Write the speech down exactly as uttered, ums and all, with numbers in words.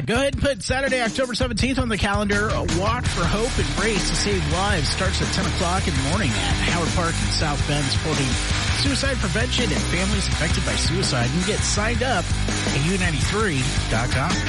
Go ahead and put Saturday, October seventeenth on the calendar. A walk for hope and race to save lives starts at ten o'clock in the morning at Howard Park in South Bend, supporting suicide prevention and families affected by suicide. You can get signed up at U ninety-three dot com.